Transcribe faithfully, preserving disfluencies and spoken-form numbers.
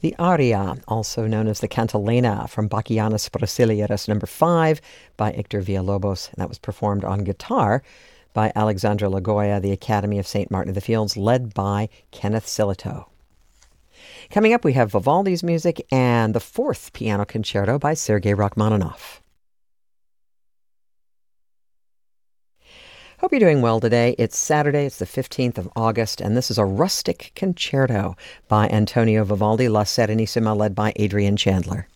The aria, also known as the cantilena, from Bachianas Brasileiras number five by Hector Villalobos, and that was performed on guitar by Alexandra Lagoya, the Academy of Saint Martin of the Fields, led by Kenneth Silito. Coming up, we have Vivaldi's music and the fourth piano concerto by Sergei Rachmaninoff. Hope you're doing well today. It's Saturday, it's the fifteenth of August, and this is a rustic concerto by Antonio Vivaldi, La Serenissima, led by Adrian Chandler.